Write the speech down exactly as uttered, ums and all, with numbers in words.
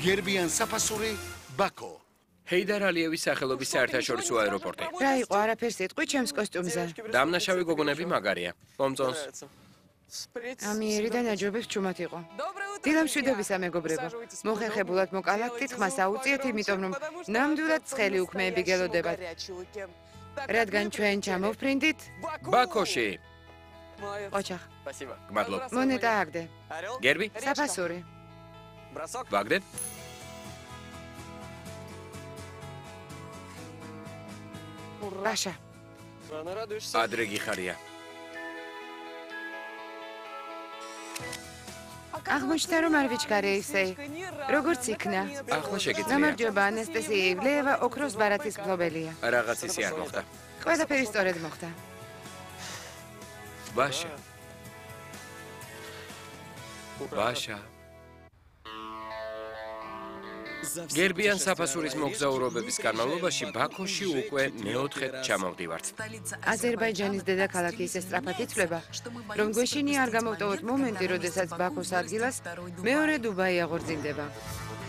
გერბიან საფასური ბაქო. ჰეიდარ ალიევის სახელობის საერთაშორისო აეროპორტი. რა იყო არაფერს იტყვი ჩემს კოსტიუმზე? დამნაშავე გოგონები მაგარია. მომწონს. ამიერი და ნაჯობებს ჩუმად იყო. დილამშვიდობისა მეგობრებო. მოხერხებულად მოკალათით ხმას აუწიეთ, იმიტომ რომ ნამდვილად ცხელი უქმეები გელოდებათ. რადგან ჩვენ ჩამოვფრინდით ბაქოში. ოჩახ. გმადლობ. მონეტა აგდე. გერბი? საფასური. ვაგდებ? ბაშა. ადრე გიხარია. აღმოჩნდა რომ არ ვიჩქარე ისე. როგორც იქნა? ახლა შეგიძლია. გამარჯობა ანასტასია ივლეევა, ოქროს ბარათის მფლობელია. რაღაც ისე არ მოხდა. ყველაფერი სწორედ მოხდა. ბაშა. ბაშა. გერბიან საფასურის მოგზაურობების განმავლობაში ბაქოში უკვე მეოთხედ ჩამოვდივართ. აზერბაიჯანის დედაქალაქი ისე სწრაფად იცვლება, რომ გვეშინია არ გამოვტოვოთ მომენტი, როდესაც ბაქოს ადგილას მეორე დუბაი აღორძინდება.